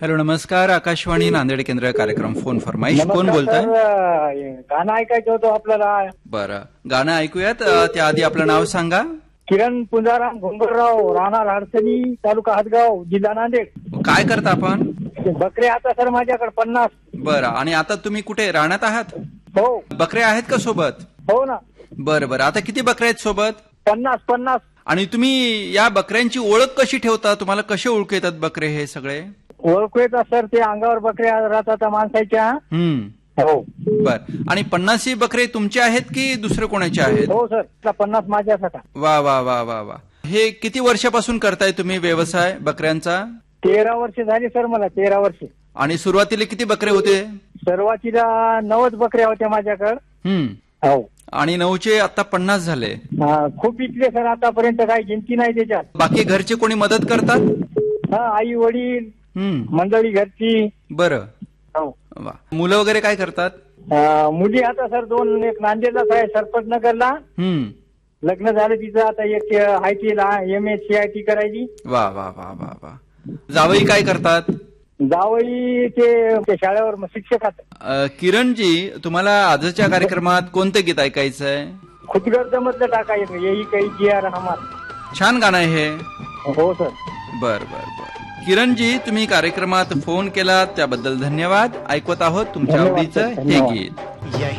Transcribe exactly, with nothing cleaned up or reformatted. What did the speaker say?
Hello, नमस्कार. आकाशवाणी नांदेड केंद्र कार्यक्रम फोन फरमाईश. कोण बोलताय? गाणं ऐकायचं होतं आपल्याला. बरं, गाणं ऐकूयात. त्याआधी आपलं नाव सांगा. किरण पुंजाराम घोंगरराव, राहणार अडचणी, तालुका हातगाव, जिल्हा नांदेड. काय करता आपण? बकरे आता सर माझ्याकडे पन्नास. बरं, आणि आता तुम्ही कुठे राहण्यात आहात? हो. बकरे आहेत का सोबत? हो ना. बरं बरं. आता किती बकरे आहेत सोबत? पन्नास पन्नास. आणि तुम्ही या बकऱ्यांची ओळख कशी ठेवता? तुम्हाला कसे ओळखू येतात बकरे हे सगळे? ओळखू येतात सर, ते अंगावर बकऱ्या राहतात माणसाच्या. हम्म. हो. बर. आणि पन्नासही बकरे तुमचे आहेत की दुसरे कोणाचे आहेत? हो सर, पन्नास माझ्यासाठी. वा वा वा वा वा. हे किती वर्षापासून करताय तुम्ही व्यवसाय बकऱ्यांचा? तेरा वर्ष झाली सर मला, तेरा वर्ष. आणि सुरुवातीला किती बकरे होते? सुरुवातीला नवच बकऱ्या होत्या माझ्याकडे. हम्म. हो. आणि नऊचे आता पन्नास झाले. हा, खूप विकले सर आतापर्यंत, काही गिनती नाही त्याच्यात. बाकी घरचे कोणी मदत करतात? हा, आई वडील, हम्म. मंडळी घरची. बरं. हो. वा. मुलं वगैरे काय करतात? अं, मुली आता सर दोन, एक नांदेडलाच आहे सरपंच नगरला. हम्म. लग्न झालं तिचं. आता एक आय टी ला M S C I T करायची. वा वा वा वा वा. जावई काय करतात? जावई ते ते शाळेवर शिक्षक आहेत. अ, किरणजी, तुम्हाला आजच्या कार्यक्रमात कोणतं गीत ऐकायचं आहे? खुदगर्द मधलं टाकायचं, येई काही जी आर हमार. छान गाणं आहे हे. हो सर. बर बर बर. किरणजी, तुम्ही कार्यक्रमात फोन केला त्याबद्दल धन्यवाद. ऐकवत आहोत तुमच्या धन्यवाद, आवडीचं हे धन्यवाद. गीत.